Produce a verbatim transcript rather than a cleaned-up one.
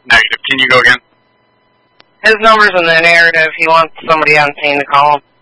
Negative. Can you go again? His number's in the narrative. He wants somebody on scene to call him.